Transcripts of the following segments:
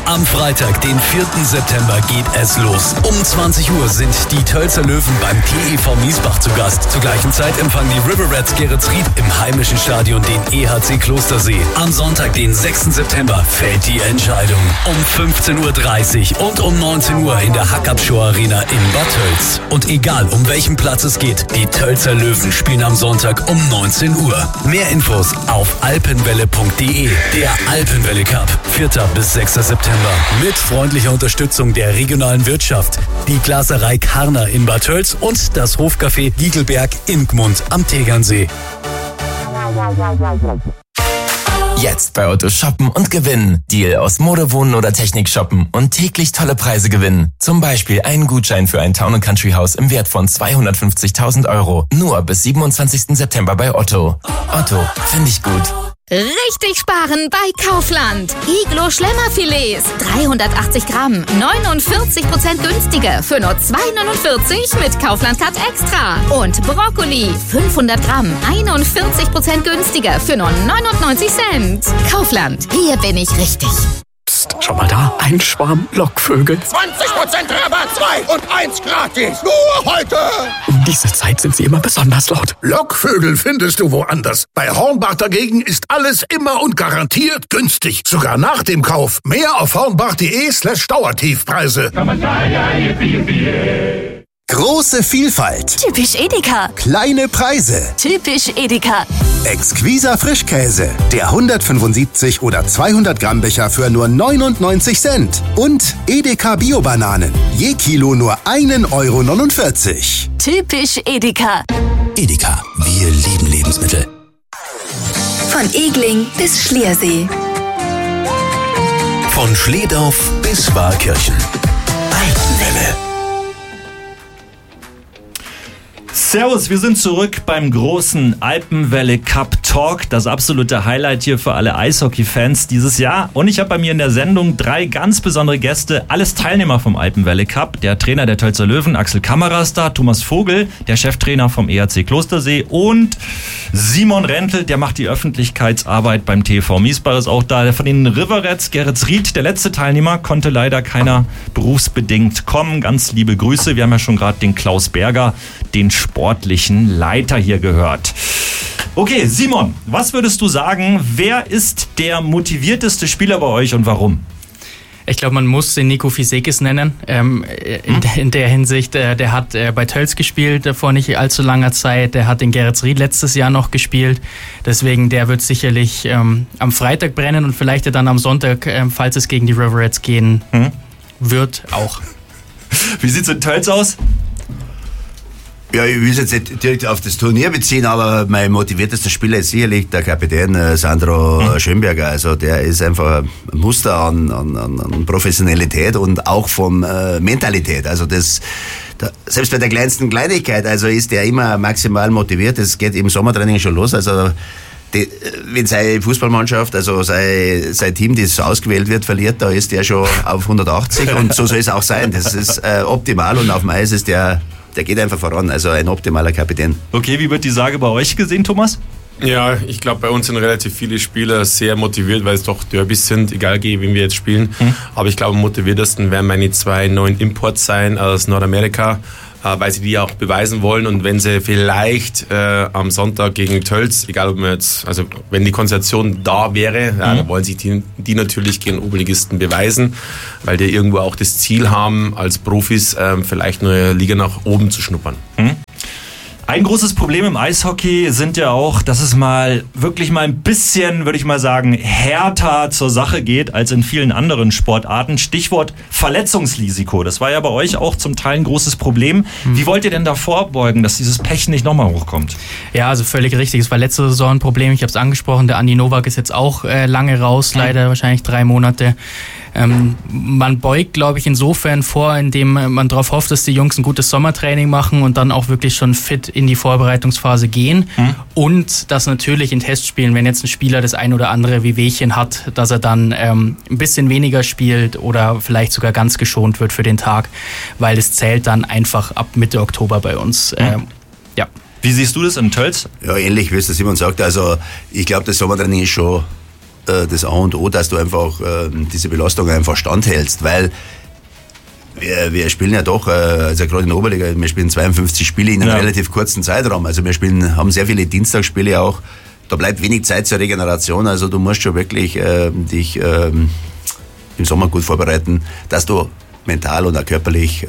Am Freitag, den 4. September, geht es los. Um 20 Uhr sind die Tölzer Löwen beim TEV Miesbach zu Gast. Zur gleichen Zeit empfangen die River Rats Geretsried im heimischen Stadion den EHC Klostersee. Am Sonntag, den 6. September, fällt die Entscheidung. Um 15.30 Uhr und um 19 Uhr in der Hackabschor Arena in Bad Tölz. Und egal, um welchen Platz es geht, die Tölzer Löwen spielen am Sonntag um 19 Uhr. Mehr Infos auf alpenwelle.de. Der Alpenwelle Cup, 4. bis 6. September. Mit freundlicher Unterstützung der regionalen Wirtschaft. Die Glaserei Karner in Bad Tölz und das Hofcafé Giegelberg in Gmund am Tegernsee. Jetzt bei Otto shoppen und gewinnen. Deal aus Mode, Wohnen oder Technik shoppen und täglich tolle Preise gewinnen. Zum Beispiel einen Gutschein für ein Town & Country Haus im Wert von 250.000 €. Nur bis 27. September bei Otto. Otto, finde ich gut. Richtig sparen bei Kaufland. Iglo Schlemmerfilets, 380 Gramm, 49% günstiger für nur 2,49 mit Kaufland Card Extra. Und Brokkoli, 500 Gramm, 41% günstiger für nur 99 Cent. Kaufland, hier bin ich richtig. Psst, schau mal da, ein Schwarm Lockvögel. 20% Rabatt, 2 und 1 gratis. Nur heute. Um diese Zeit sind sie immer besonders laut. Lockvögel findest du woanders. Bei Hornbach dagegen ist alles immer und garantiert günstig. Sogar nach dem Kauf. Mehr auf hornbach.de/Dauertiefpreise. Große Vielfalt. Typisch Edeka. Kleine Preise. Typisch Edeka. Exquiser Frischkäse. Der 175 oder 200 Gramm Becher für nur 99 Cent. Und Edeka Bio-Bananen. Je Kilo nur 1,49 €. Typisch Edeka. Edeka. Wir lieben Lebensmittel. Von Egling bis Schliersee. Von Schledorf bis Waalkirchen. Alpenwelle. Servus, wir sind zurück beim großen Alpenwelle Cup Talk. Das absolute Highlight hier für alle Eishockey-Fans dieses Jahr. Und ich habe bei mir in der Sendung 3 ganz besondere Gäste, alles Teilnehmer vom Alpenwelle Cup. Der Trainer der Tölzer Löwen, Axel Kammerer, ist da, Thomas Vogel, der Cheftrainer vom EHC Klostersee und Simon Rentel, der macht die Öffentlichkeitsarbeit beim TV Miesbach, ist auch da. Der von den River Rats, Geretsried, der letzte Teilnehmer, konnte leider keiner berufsbedingt kommen. Ganz liebe Grüße. Wir haben ja schon gerade den Klaus Berger, den sportlichen Leiter, hier gehört. Okay, Simon, was würdest du sagen, wer ist der motivierteste Spieler bei euch und warum? Ich glaube, man muss den Nico Fisekis nennen. In der Hinsicht, der hat bei Tölz gespielt vor nicht allzu langer Zeit. Der hat in Geretsried letztes Jahr noch gespielt. Deswegen, der wird sicherlich am Freitag brennen und vielleicht dann am Sonntag, falls es gegen die River Rats gehen wird, auch. Wie sieht's in Tölz aus? Ja, ich will es jetzt nicht direkt auf das Turnier beziehen, aber mein motiviertester Spieler ist sicherlich der Kapitän Sandro Schönberger. Also der ist einfach ein Muster an Professionalität und auch von Mentalität. Also selbst bei der kleinsten Kleinigkeit, also ist der immer maximal motiviert. Es geht im Sommertraining schon los. Also wenn seine Fußballmannschaft, also sein Team, das ausgewählt wird, verliert, da ist der schon auf 180 und so soll es auch sein. Das ist optimal und auf dem Eis ist der geht einfach voran, also ein optimaler Kapitän. Okay, wie wird die Sage bei euch gesehen, Thomas? Ja, ich glaube, bei uns sind relativ viele Spieler sehr motiviert, weil es doch Derbys sind, egal gegen wen wir jetzt spielen. Aber ich glaube, am motiviertesten werden meine 2 neuen Imports sein aus Nordamerika, weil sie die auch beweisen wollen. Und wenn sie vielleicht am Sonntag gegen Tölz, egal ob wir jetzt, also wenn die Konstellation da wäre, dann wollen sich die natürlich gegen Oberligisten beweisen, weil die irgendwo auch das Ziel haben, als Profis vielleicht eine Liga nach oben zu schnuppern. Ein großes Problem im Eishockey sind ja auch, dass es wirklich mal ein bisschen, würde ich mal sagen, härter zur Sache geht als in vielen anderen Sportarten. Stichwort Verletzungsrisiko. Das war ja bei euch auch zum Teil ein großes Problem. Wie wollt ihr denn da vorbeugen, dass dieses Pech nicht nochmal hochkommt? Ja, also völlig richtig. Es war letzte Saison ein Problem. Ich habe es angesprochen. Der Andi Nowak ist jetzt auch lange raus, leider wahrscheinlich 3 Monate. Man beugt, glaube ich, insofern vor, indem man darauf hofft, dass die Jungs ein gutes Sommertraining machen und dann auch wirklich schon fit in die Vorbereitungsphase gehen. Und dass natürlich in Testspielen, wenn jetzt ein Spieler das ein oder andere Wehwehchen hat, dass er dann ein bisschen weniger spielt oder vielleicht sogar ganz geschont wird für den Tag, weil es zählt dann einfach ab Mitte Oktober bei uns. Ja. Wie siehst du das in Tölz? Ja, ähnlich wie es der Simon sagt. Also ich glaube, das Sommertraining ist schon das A und O, dass du einfach diese Belastung einfach standhältst, weil wir spielen ja doch, also gerade in der Oberliga, wir spielen 52 Spiele in einem relativ kurzen Zeitraum. Also wir haben sehr viele Dienstagsspiele auch. Da bleibt wenig Zeit zur Regeneration. Also du musst schon wirklich dich im Sommer gut vorbereiten, dass du mental und auch körperlich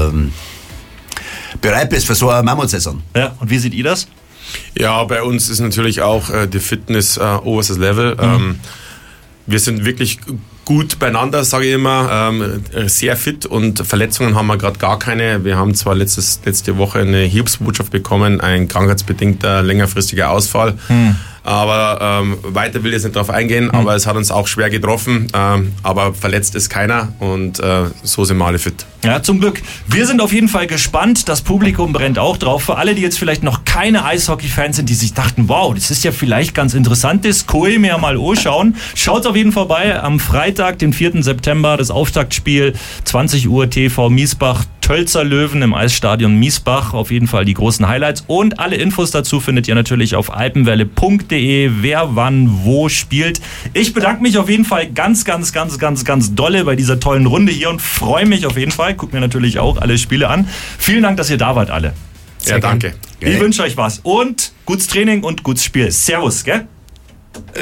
bereit bist für so eine Mammutsaison. Ja, und wie seht ihr das? Ja, bei uns ist natürlich auch die Fitness oberstes Level. Wir sind wirklich gut beieinander, sage ich immer, sehr fit und Verletzungen haben wir gerade gar keine. Wir haben zwar letzte Woche eine Hiobsbotschaft bekommen, ein krankheitsbedingter längerfristiger Ausfall, aber weiter will ich jetzt nicht drauf eingehen, aber es hat uns auch schwer getroffen, aber verletzt ist keiner und so sind wir alle fit. Ja, zum Glück. Wir sind auf jeden Fall gespannt, das Publikum brennt auch drauf. Für alle, die jetzt vielleicht noch keine Eishockey-Fans sind, die sich dachten, wow, das ist ja vielleicht ganz interessant, das Kohl mir mal anschauen. Schaut auf jeden Fall vorbei am Freitag, den 4. September, das Auftaktspiel, 20 Uhr TV Miesbach, Tölzer Löwen im Eisstadion Miesbach. Auf jeden Fall die großen Highlights und alle Infos dazu findet ihr natürlich auf alpenwelle.de, wer wann wo spielt. Ich bedanke mich auf jeden Fall ganz dolle bei dieser tollen Runde hier und freue mich auf jeden Fall. Guckt mir natürlich auch alle Spiele an. Vielen Dank, dass ihr da wart alle. Sehr danke. Ich wünsche euch was und gutes Training und gutes Spiel. Servus, gell?